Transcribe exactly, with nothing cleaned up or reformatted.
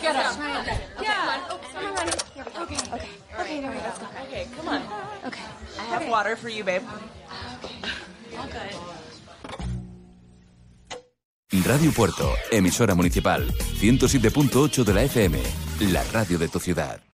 get up. Yeah. I'm ready. Okay, okay. Okay, there we go. Okay, come on. Okay. I have water for you, babe. All good. Radio Puerto, emisora municipal, ciento siete punto ocho de la F M, la radio de tu ciudad.